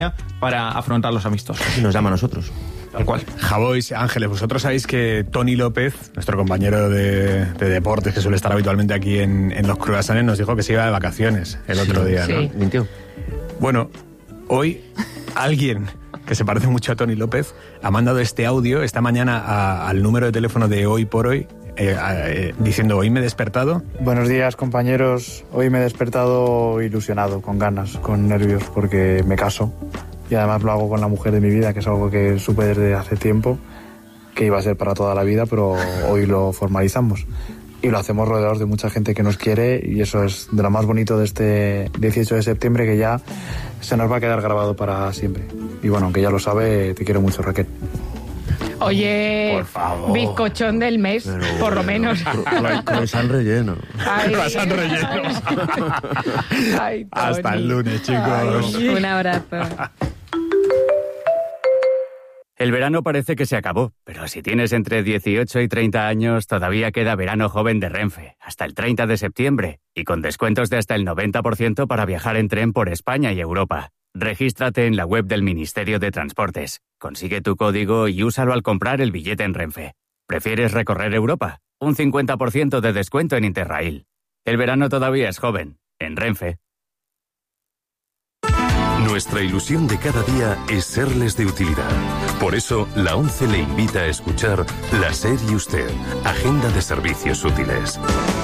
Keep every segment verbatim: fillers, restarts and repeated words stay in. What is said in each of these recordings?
para afrontar los amistosos. Así nos llama a nosotros. Tal cual. Javois, Ángeles, vosotros sabéis que Tony López, nuestro compañero de, de deportes, que suele estar habitualmente aquí en, en los Cruasanes, nos dijo que se iba de vacaciones el otro sí, día, sí. ¿no? Mintió. Bueno, hoy alguien que se parece mucho a Tony López ha mandado este audio esta mañana a, al número de teléfono de Hoy por Hoy, eh, eh, diciendo: hoy me he despertado. Buenos días, compañeros. Hoy me he despertado ilusionado, con ganas, con nervios, porque me caso. Y además lo hago con la mujer de mi vida, que es algo que supe desde hace tiempo, que iba a ser para toda la vida, pero hoy lo formalizamos. Y lo hacemos rodeados de mucha gente que nos quiere, y eso es de lo más bonito de este dieciocho de septiembre, que ya se nos va a quedar grabado para siempre. Y bueno, aunque ya lo sabe, te quiero mucho, Raquel. Oye, por favor, bizcochón del mes, pero, por lo bueno, menos. Croissant relleno. Ay, Croissant relleno. Ay, Hasta el lunes, chicos. Ay, un abrazo. El verano parece que se acabó, pero si tienes entre dieciocho y treinta años, todavía queda verano joven de Renfe, hasta el treinta de septiembre, y con descuentos de hasta el noventa por ciento para viajar en tren por España y Europa. Regístrate en la web del Ministerio de Transportes, consigue tu código y úsalo al comprar el billete en Renfe. ¿Prefieres recorrer Europa? Un cincuenta por ciento de descuento en Interrail. El verano todavía es joven, en Renfe. Nuestra ilusión de cada día es serles de utilidad. Por eso, la ONCE le invita a escuchar La SER y Usted, Agenda de Servicios Útiles.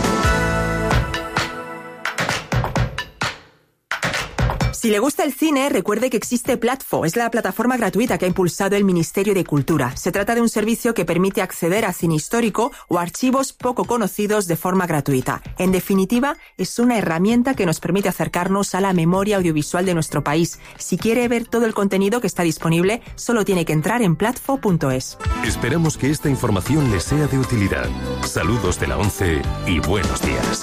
Si le gusta el cine, recuerde que existe Platfo. Es la plataforma gratuita que ha impulsado el Ministerio de Cultura. Se trata de un servicio que permite acceder a cine histórico o archivos poco conocidos de forma gratuita. En definitiva, es una herramienta que nos permite acercarnos a la memoria audiovisual de nuestro país. Si quiere ver todo el contenido que está disponible, solo tiene que entrar en platfo punto es. Esperamos que esta información le sea de utilidad. Saludos de la ONCE y buenos días.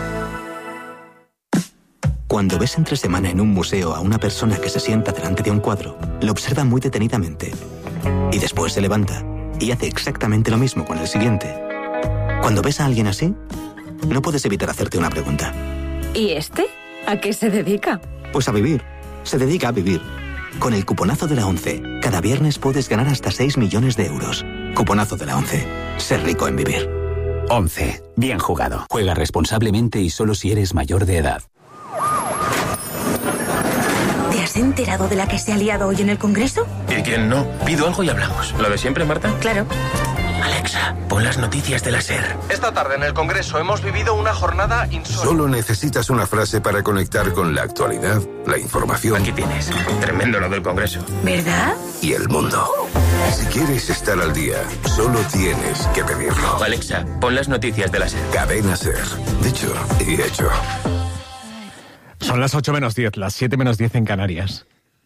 Cuando ves entre semana en un museo a una persona que se sienta delante de un cuadro, lo observa muy detenidamente y después se levanta y hace exactamente lo mismo con el siguiente. Cuando ves a alguien así, no puedes evitar hacerte una pregunta. ¿Y este? ¿A qué se dedica? Pues a vivir. Se dedica a vivir. Con el cuponazo de la ONCE, cada viernes puedes ganar hasta seis millones de euros. Cuponazo de la ONCE. Ser rico en vivir. ONCE. Bien jugado. Juega responsablemente y solo si eres mayor de edad. ¿Te has enterado de la que se ha liado hoy en el Congreso? ¿Y quién no? Pido algo y hablamos. ¿Lo de siempre, Marta? Claro. Alexa, pon las noticias de la SER. Esta tarde en el Congreso hemos vivido una jornada insólita. Solo necesitas una frase para conectar con la actualidad, la información. Aquí tienes. Tremendo lo del Congreso. ¿Verdad? Y el mundo. Si quieres estar al día, solo tienes que pedirlo. Alexa, pon las noticias de la SER. Cadena SER. Dicho y hecho. Son las ocho menos diez, las siete menos diez en Canarias.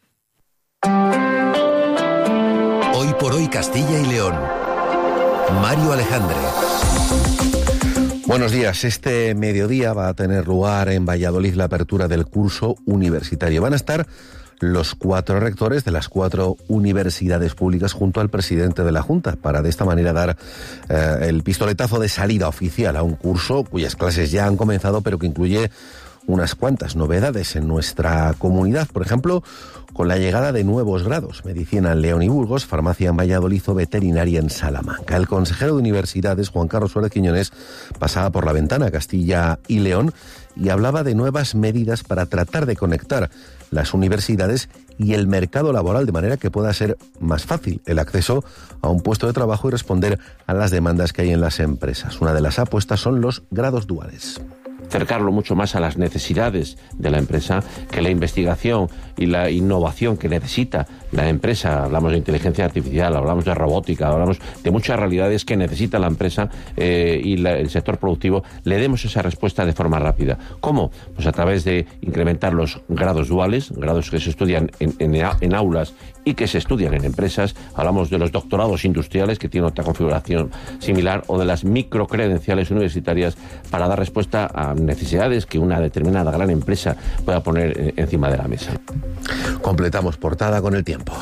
Hoy por hoy Castilla y León. Mario Alejandre. Buenos días. Este mediodía va a tener lugar en Valladolid la apertura del curso universitario. Van a estar los cuatro rectores de las cuatro universidades públicas junto al presidente de la Junta para de esta manera dar eh, el pistoletazo de salida oficial a un curso cuyas clases ya han comenzado, pero que incluye unas cuantas novedades en nuestra comunidad. Por ejemplo, con la llegada de nuevos grados: medicina en León y Burgos, farmacia en Valladolid o veterinaria en Salamanca. El consejero de Universidades, Juan Carlos Suárez Quiñones, pasaba por la ventana Castilla y León y hablaba de nuevas medidas para tratar de conectar las universidades y el mercado laboral de manera que pueda ser más fácil el acceso a un puesto de trabajo y responder a las demandas que hay en las empresas. Una de las apuestas son los grados duales. Acercarlo mucho más a las necesidades de la empresa, que la investigación y la innovación que necesita la empresa. Hablamos de inteligencia artificial, hablamos de robótica, hablamos de muchas realidades que necesita la empresa eh, y la, el sector productivo. Le demos esa respuesta de forma rápida. ¿Cómo? Pues a través de incrementar los grados duales, grados que se estudian en, en, en aulas y que se estudian en empresas. Hablamos de los doctorados industriales, que tienen otra configuración similar, o de las microcredenciales universitarias para dar respuesta a necesidades que una determinada gran empresa pueda poner encima de la mesa. Completamos portada con el tiempo.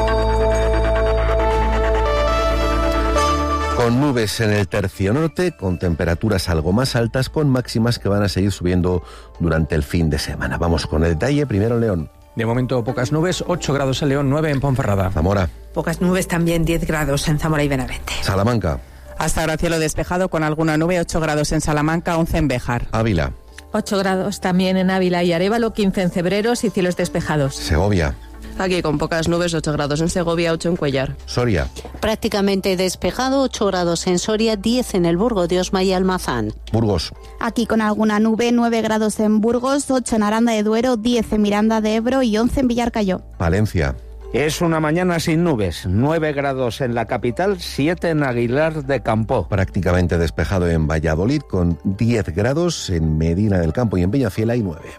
Con nubes en el tercio norte, con temperaturas algo más altas, con máximas que van a seguir subiendo durante el fin de semana. Vamos con el detalle, primero en León. De momento pocas nubes, ocho grados en León, nueve en Ponferrada. Zamora. Pocas nubes también, diez grados en Zamora y Benavente. Salamanca. Hasta ahora cielo despejado con alguna nube, ocho grados en Salamanca, once en Béjar. Ávila. ocho grados también en Ávila y Arévalo, quince en Cebreros y cielos despejados. Segovia. Aquí con pocas nubes, ocho grados en Segovia, ocho en Cuellar. Soria. Prácticamente despejado, ocho grados en Soria, diez en el Burgo de Osma y Almazán. Burgos. Aquí con alguna nube, nueve grados en Burgos, ocho en Aranda de Duero, diez en Miranda de Ebro y once en Villarcayo. Palencia. Es una mañana sin nubes, nueve grados en la capital, siete en Aguilar de Campo. Prácticamente despejado en Valladolid, con diez grados en Medina del Campo y en Peñafiel hay nueve.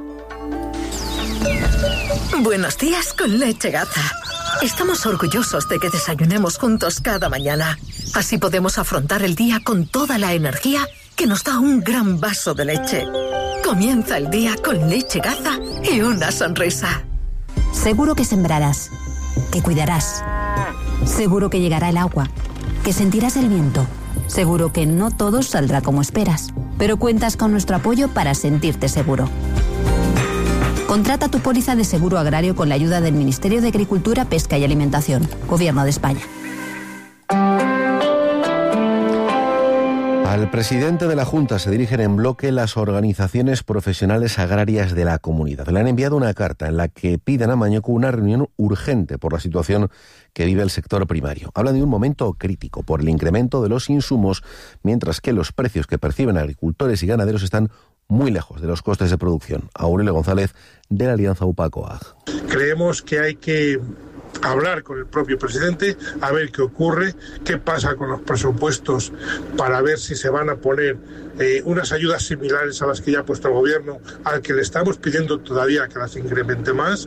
Buenos días con Leche Gaza. Estamos orgullosos de que desayunemos juntos cada mañana. Así podemos afrontar el día con toda la energía que nos da un gran vaso de leche. Comienza el día con Leche Gaza y una sonrisa. Seguro que sembrarás, que cuidarás. Seguro que llegará el agua, que sentirás el viento. Seguro que no todo saldrá como esperas, pero cuentas con nuestro apoyo para sentirte seguro. Contrata tu póliza de seguro agrario con la ayuda del Ministerio de Agricultura, Pesca y Alimentación, Gobierno de España. Al presidente de la Junta se dirigen en bloque las organizaciones profesionales agrarias de la comunidad. Le han enviado una carta en la que piden a Mañueco una reunión urgente por la situación que vive el sector primario. Hablan de un momento crítico por el incremento de los insumos, mientras que los precios que perciben agricultores y ganaderos están muy lejos de los costes de producción. Aurelio González, de la Alianza U P A C O A G. Creemos que hay que hablar con el propio presidente, a ver qué ocurre, qué pasa con los presupuestos, para ver si se van a poner eh, unas ayudas similares a las que ya ha puesto el gobierno, al que le estamos pidiendo todavía que las incremente más,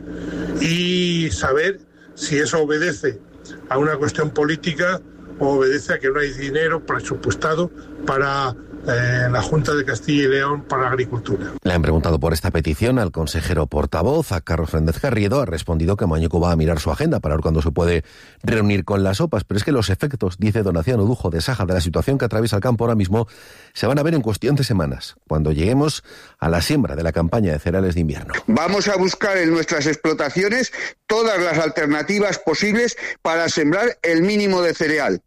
y saber si eso obedece a una cuestión política o obedece a que no hay dinero presupuestado para eh, la Junta de Castilla y León para Agricultura. Le han preguntado por esta petición al consejero portavoz, a Carlos Fernández Garrido. Ha respondido que Mañueco va a mirar su agenda para ver cuándo se puede reunir con las O P A s, pero es que los efectos, dice Donación Odujo de Saja, de la situación que atraviesa el campo ahora mismo, se van a ver en cuestión de semanas, cuando lleguemos a la siembra de la campaña de cereales de invierno. Vamos a buscar en nuestras explotaciones todas las alternativas posibles para sembrar el mínimo de cereal.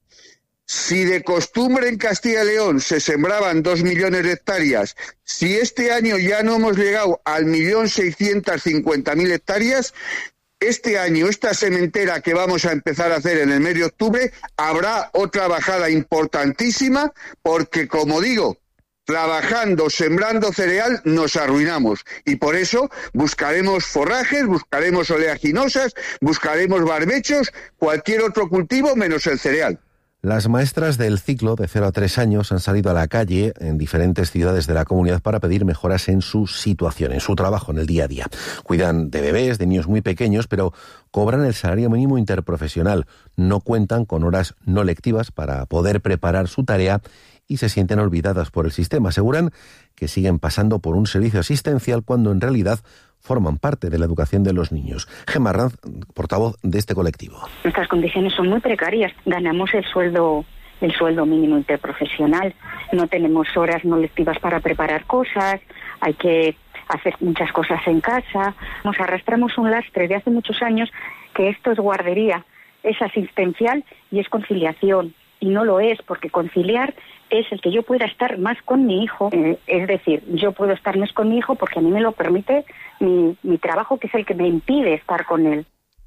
Si de costumbre en Castilla y León se sembraban dos millones de hectáreas, si este año ya no hemos llegado al millón seiscientas cincuenta mil hectáreas, este año, esta sementera que vamos a empezar a hacer en el mes de octubre, habrá otra bajada importantísima porque, como digo, trabajando, sembrando cereal, nos arruinamos. Y por eso buscaremos forrajes, buscaremos oleaginosas, buscaremos barbechos, cualquier otro cultivo menos el cereal. Las maestras del ciclo de cero a tres años han salido a la calle en diferentes ciudades de la comunidad para pedir mejoras en su situación, en su trabajo, en el día a día. Cuidan de bebés, de niños muy pequeños, pero cobran el salario mínimo interprofesional. No cuentan con horas no lectivas para poder preparar su tarea y se sienten olvidadas por el sistema. Aseguran que siguen pasando por un servicio asistencial cuando en realidad forman parte de la educación de los niños. Gemma Ranz, portavoz de este colectivo. Nuestras condiciones son muy precarias. Ganamos el sueldo, el sueldo mínimo interprofesional. No tenemos horas no lectivas para preparar cosas. Hay que hacer muchas cosas en casa. Nos arrastramos un lastre de hace muchos años que esto es guardería, es asistencial y es conciliación. Y no lo es, porque conciliar es el que yo pueda estar más con mi hijo. Eh, es decir, yo puedo estar más con mi hijo porque a mí me lo permite mi, mi trabajo, que es el que me impide estar con él.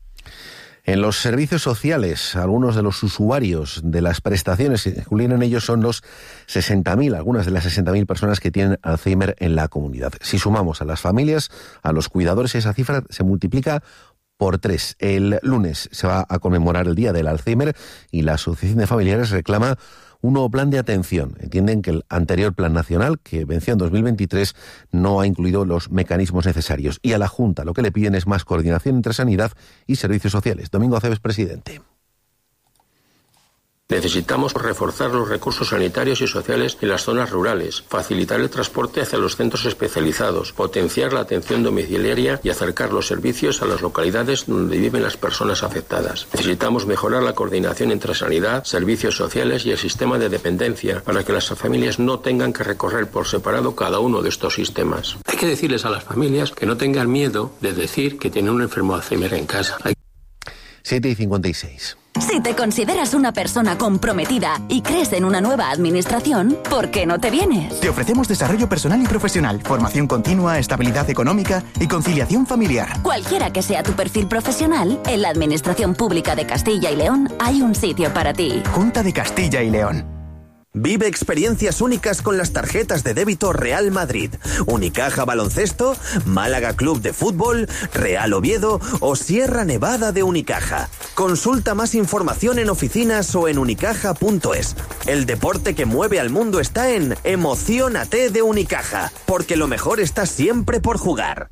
En los servicios sociales, algunos de los usuarios de las prestaciones, incluyen ellos, son los sesenta mil, algunas de las sesenta mil personas que tienen Alzheimer en la comunidad. Si sumamos a las familias, a los cuidadores, esa cifra se multiplica por tres. El lunes se va a conmemorar el Día del Alzheimer y la Asociación de Familiares reclama un nuevo plan de atención. Entienden que el anterior plan nacional, que venció en dos mil veintitrés, no ha incluido los mecanismos necesarios. Y a la Junta lo que le piden es más coordinación entre sanidad y servicios sociales. Domingo Aceves, presidente. Necesitamos reforzar los recursos sanitarios y sociales en las zonas rurales, facilitar el transporte hacia los centros especializados, potenciar la atención domiciliaria y acercar los servicios a las localidades donde viven las personas afectadas. Necesitamos mejorar la coordinación entre sanidad, servicios sociales y el sistema de dependencia para que las familias no tengan que recorrer por separado cada uno de estos sistemas. Hay que decirles a las familias que no tengan miedo de decir que tienen un enfermo de Alzheimer en casa. Hay... siete y cincuenta y seis. Si te consideras una persona comprometida y crees en una nueva administración, ¿por qué no te vienes? Te ofrecemos desarrollo personal y profesional, formación continua, estabilidad económica y conciliación familiar. Cualquiera que sea tu perfil profesional, en la Administración Pública de Castilla y León hay un sitio para ti. Junta de Castilla y León. Vive experiencias únicas con las tarjetas de débito Real Madrid, Unicaja Baloncesto, Málaga Club de Fútbol, Real Oviedo o Sierra Nevada de Unicaja. Consulta más información en oficinas o en unicaja punto es. El deporte que mueve al mundo está en Emociónate de Unicaja, porque lo mejor está siempre por jugar.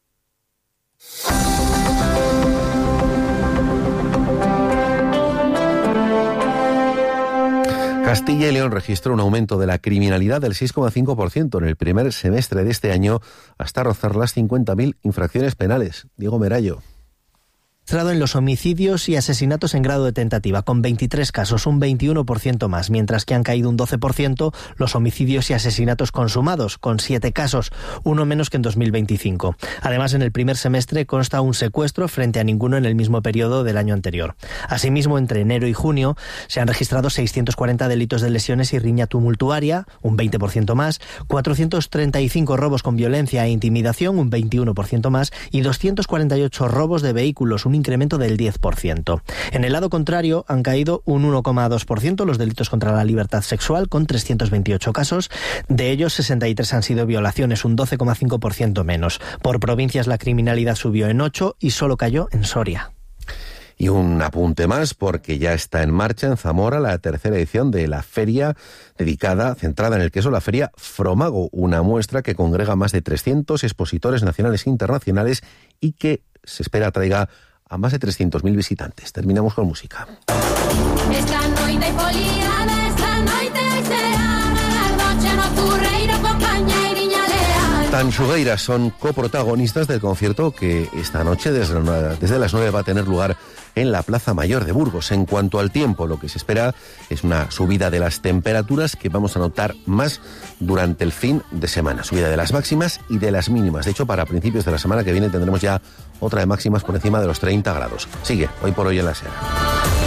Castilla y León registró un aumento de la criminalidad del seis coma cinco por ciento en el primer semestre de este año, hasta rozar las cincuenta mil infracciones penales. Diego Merayo. En los homicidios y asesinatos en grado de tentativa, con veintitrés casos, un veintiuno por ciento más, mientras que han caído un doce por ciento los homicidios y asesinatos consumados, con siete casos, uno menos que en dos mil veinticinco. Además, en el primer semestre consta un secuestro frente a ninguno en el mismo periodo del año anterior. Asimismo, entre enero y junio se han registrado seiscientos cuarenta delitos de lesiones y riña tumultuaria, un veinte por ciento más, cuatrocientos treinta y cinco robos con violencia e intimidación, un veintiuno por ciento más, y doscientos cuarenta y ocho robos de vehículos, un incremento del diez por ciento. En el lado contrario, han caído un uno coma dos por ciento los delitos contra la libertad sexual, con trescientos veintiocho casos. De ellos, sesenta y tres han sido violaciones, un doce coma cinco por ciento menos. Por provincias, la criminalidad subió en ocho y solo cayó en Soria. Y un apunte más, porque ya está en marcha en Zamora la tercera edición de la feria dedicada, centrada en el queso, la feria Fromago, una muestra que congrega más de trescientos expositores nacionales e internacionales y que se espera traiga a más de trescientos mil visitantes. Terminamos con música. Esta noite foliada, esta noite será la noche nocturna compañeiriña leal. Tanxugueiras son coprotagonistas del concierto que esta noche desde, desde las nueve va a tener lugar en la Plaza Mayor de Burgos. En cuanto al tiempo, lo que se espera es una subida de las temperaturas que vamos a notar más durante el fin de semana. Subida de las máximas y de las mínimas. De hecho, para principios de la semana que viene tendremos ya otra de máximas por encima de los treinta grados. Sigue Hoy por Hoy en la SER.